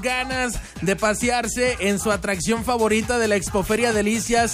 ganas de pasearse en su atracción favorita de la Expoferia Delicias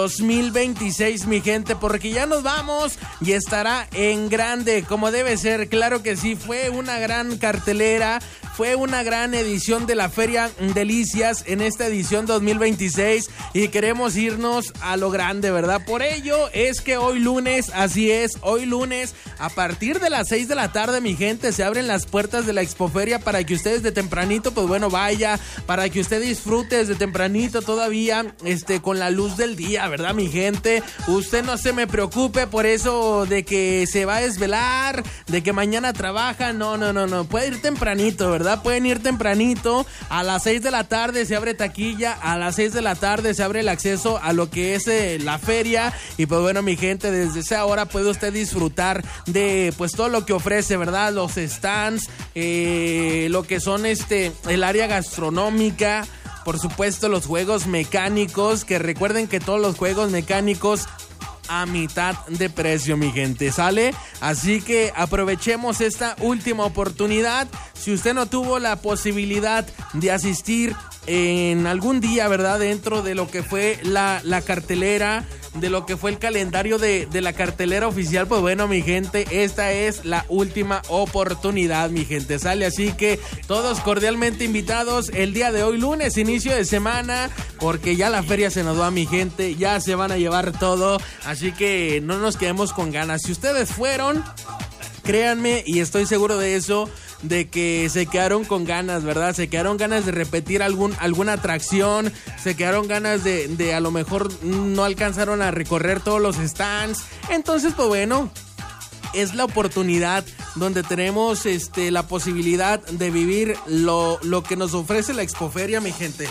2026, mi gente, porque ya nos vamos y estará en grande, como debe ser. Claro que sí, fue una gran cartelera, fue una gran edición de la Feria Delicias en esta edición 2026 y queremos irnos a lo grande, ¿verdad? Por ello es que hoy lunes, así es, hoy lunes, a partir de las 6 de la tarde, mi gente, se abren las puertas de la Expoferia para que ustedes de tempranito, pues bueno, vaya, para que usted disfrute desde tempranito todavía, con la luz del día, ¿verdad, mi gente? Usted no se me preocupe por eso de que se va a desvelar, de que mañana trabaja, no, puede ir tempranito, ¿verdad? Pueden ir tempranito, a las 6 de la tarde se abre taquilla, a las 6 de la tarde se abre el acceso a lo que es la feria, y pues bueno, mi gente, desde esa hora puede usted disfrutar de pues todo lo que ofrece, ¿verdad? Los stands, lo que son el área gastronómica, por supuesto los juegos mecánicos, que recuerden que todos los juegos mecánicos a mitad de precio, mi gente, ¿sale? Así que aprovechemos esta última oportunidad. Si usted no tuvo la posibilidad de asistir en algún día, ¿verdad? Dentro de lo que fue la cartelera, de lo que fue el calendario de la cartelera oficial, pues bueno, mi gente, esta es la última oportunidad, mi gente, ¿sale? Así que todos cordialmente invitados el día de hoy, lunes, inicio de semana, porque ya la feria se nos va, mi gente, ya se van a llevar todo, así que no nos quedemos con ganas. Si ustedes fueron, créanme, y estoy seguro de eso, de que se quedaron con ganas, ¿verdad? Se quedaron ganas de repetir alguna atracción, se quedaron ganas de a lo mejor no alcanzaron a recorrer todos los stands. Entonces, pues bueno, es la oportunidad donde tenemos la posibilidad de vivir lo que nos ofrece la Expoferia, mi gente.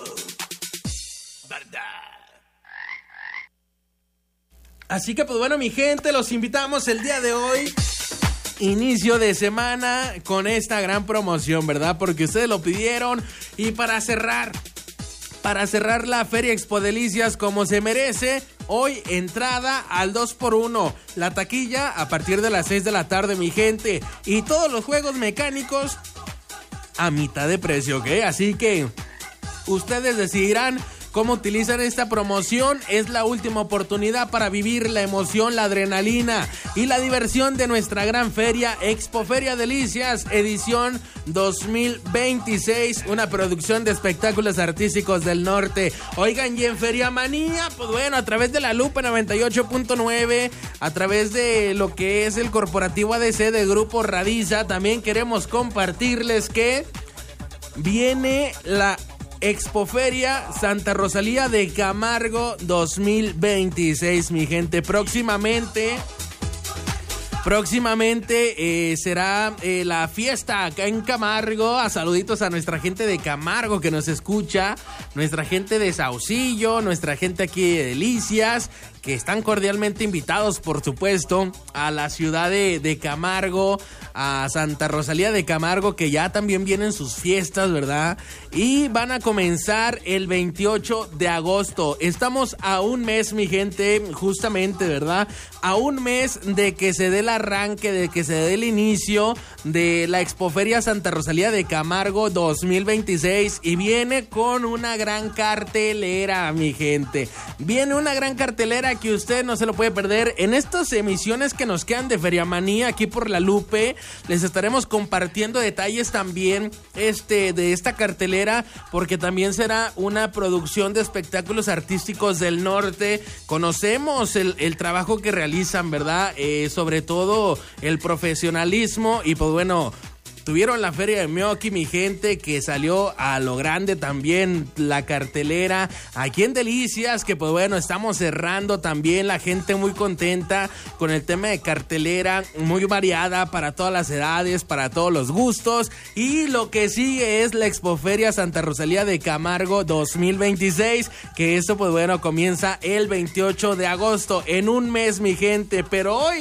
Así que, pues bueno, mi gente, los invitamos el día de hoy, inicio de semana, con esta gran promoción, ¿verdad? Porque ustedes lo pidieron. Y para cerrar la Feria Expo Delicias como se merece, hoy entrada al 2x1, la taquilla a partir de las 6 de la tarde, mi gente, y todos los juegos mecánicos a mitad de precio, ¿ok? Así que ustedes decidirán cómo utilizan esta promoción. Es la última oportunidad para vivir la emoción, la adrenalina y la diversión de nuestra gran feria, Expoferia Delicias, edición 2026, una producción de Espectáculos Artísticos del Norte. Oigan, y en Feria Manía, pues bueno, a través de la Lupa 98.9, a través de lo que es el corporativo ADC de Grupo Radiza, también queremos compartirles que viene la Expoferia Santa Rosalía de Camargo 2026, mi gente. Próximamente será la fiesta acá en Camargo. A saluditos a nuestra gente de Camargo que nos escucha, nuestra gente de Saucillo, nuestra gente aquí de Delicias, que están cordialmente invitados, por supuesto, a la ciudad de Camargo, a Santa Rosalía de Camargo, que ya también vienen sus fiestas, ¿verdad? Y van a comenzar el 28 de agosto. Estamos a un mes, mi gente, justamente, ¿verdad? A un mes de que se dé el arranque, de que se dé el inicio de la Expoferia Santa Rosalía de Camargo 2026, y viene con una gran cartelera, mi gente. Viene una gran cartelera que usted no se lo puede perder. En estas emisiones que nos quedan de Feria Manía aquí por la Lupe, les estaremos compartiendo detalles también de esta cartelera, porque también será una producción de Espectáculos Artísticos del Norte. Conocemos el trabajo que realizan, ¿verdad? Sobre todo el profesionalismo, y pues bueno, tuvieron la Feria de Meoqui, mi gente, que salió a lo grande también la cartelera aquí en Delicias, que pues bueno, estamos cerrando también, la gente muy contenta con el tema de cartelera, muy variada para todas las edades, para todos los gustos. Y lo que sigue es la Expoferia Santa Rosalía de Camargo 2026, que esto pues bueno comienza el 28 de agosto, en un mes, mi gente. Pero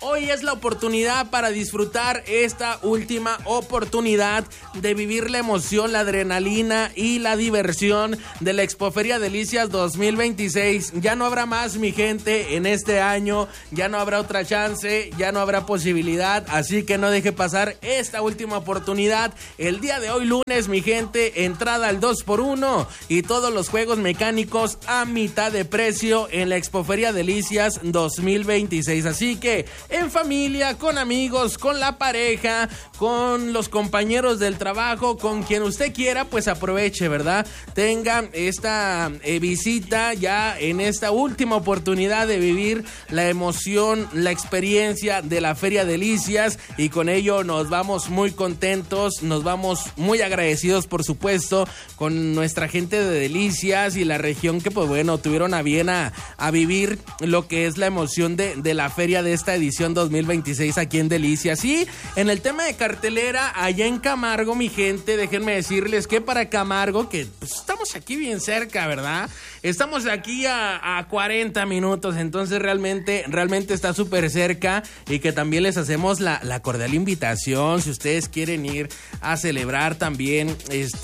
Hoy es la oportunidad para disfrutar esta última oportunidad de vivir la emoción, la adrenalina y la diversión de la Expoferia Delicias 2026. Ya no habrá más, mi gente, en este año. Ya no habrá otra chance, ya no habrá posibilidad. Así que no deje pasar esta última oportunidad. El día de hoy, lunes, mi gente, entrada al 2x1 y todos los juegos mecánicos a mitad de precio en la Expoferia Delicias 2026. Así que en familia, con amigos, con la pareja, con los compañeros del trabajo, con quien usted quiera, pues aproveche, ¿verdad? Tenga esta visita ya en esta última oportunidad de vivir la emoción, la experiencia de la Feria Delicias, y con ello nos vamos muy contentos, nos vamos muy agradecidos, por supuesto, con nuestra gente de Delicias y la región que, pues bueno, tuvieron a bien a vivir lo que es la emoción de la feria de esta edición 2026 aquí en Delicias. Y en el tema de cartelera, allá en Camargo, mi gente, déjenme decirles que para Camargo, que pues, estamos aquí bien cerca, ¿verdad? Estamos aquí a 40 minutos, entonces realmente está súper cerca, y que también les hacemos la cordial invitación, si ustedes quieren ir a celebrar también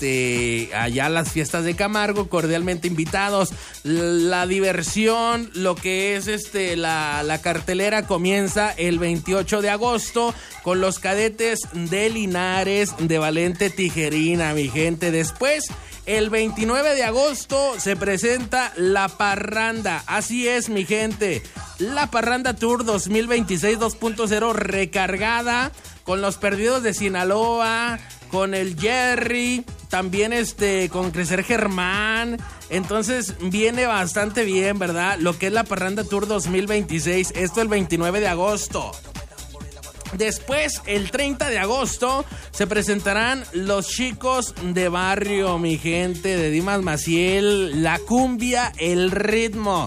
allá las fiestas de Camargo, cordialmente invitados. La diversión, lo que es la cartelera comienza el 28 de agosto con los cadetes de Linares de Valente Tijerina, mi gente. Después, el 29 de agosto se presenta La Parranda. Así es, mi gente. La Parranda Tour 2026 2.0 recargada con los Perdidos de Sinaloa, con el Jerry, también con Crecer Germán. Entonces viene bastante bien, ¿verdad? Lo que es la Parranda Tour 2026, esto el 29 de agosto. Después, el 30 de agosto, se presentarán los Chicos de Barrio, mi gente, de Dimas Maciel, la cumbia, el ritmo.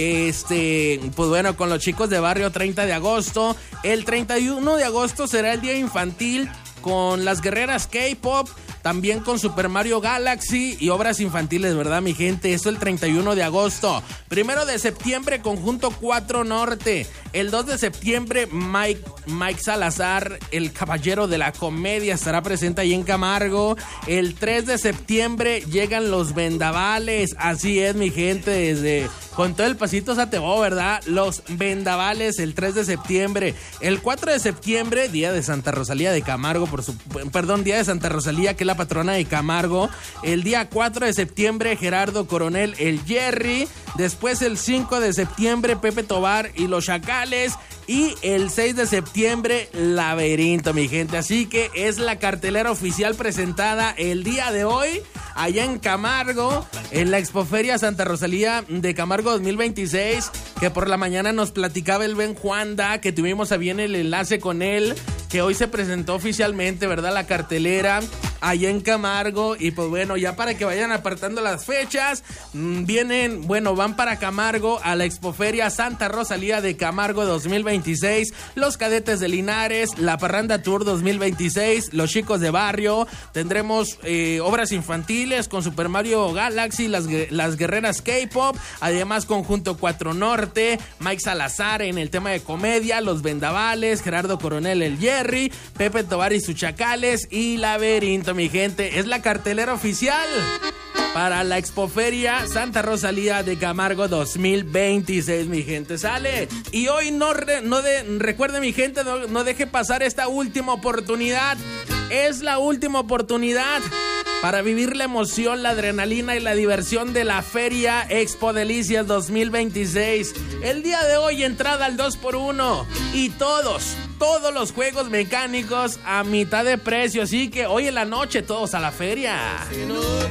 Pues bueno, con los Chicos de Barrio, 30 de agosto. El 31 de agosto será el día infantil con las guerreras K-Pop, también con Super Mario Galaxy y obras infantiles, ¿verdad, mi gente? Esto el 31 de agosto. 1 de septiembre, Conjunto 4 Norte. El 2 de septiembre, Mike Salazar, el caballero de la comedia, estará presente ahí en Camargo. El 3 de septiembre llegan los Vendavales. Así es, mi gente, desde con todo el pasito Satebo, ¿verdad? Los Vendavales, el 3 de septiembre. El 4 de septiembre, día de Santa Rosalía de Camargo, día de Santa Rosalía, que es la patrona de Camargo. El día 4 de septiembre, Gerardo Coronel, el Jerry. Después, el 5 de septiembre, Pepe Tobar y los Chacales. Y el 6 de septiembre, Laberinto, mi gente. Así que es la cartelera oficial presentada el día de hoy allá en Camargo, en la Expoferia Santa Rosalía de Camargo 2026, que por la mañana nos platicaba el Ben Juanda, que tuvimos a bien el enlace con él, que hoy se presentó oficialmente, ¿verdad? La cartelera allá en Camargo. Y pues bueno, ya para que vayan apartando las fechas, van para Camargo a la Expoferia Santa Rosalía de Camargo 2026, los Cadetes de Linares, la Parranda Tour 2026, los Chicos de Barrio. Tendremos obras infantiles con Super Mario Galaxy, las guerreras K-Pop, además Conjunto 4 Norte, Mike Salazar en el tema de comedia, los Vendavales, Gerardo Coronel, el Jerry, Pepe Tobar y sus Chacales y Laberinto, mi gente. Es la cartelera oficial para la Expoferia Santa Rosalía de Camargo 2026, mi gente. Sale. Y hoy recuerde, mi gente, no deje pasar esta última oportunidad. Es la última oportunidad para vivir la emoción, la adrenalina y la diversión de la Feria Expo Delicias 2026. El día de hoy, entrada al 2x1 y todos los juegos mecánicos a mitad de precio. Así que hoy en la noche, todos a la feria.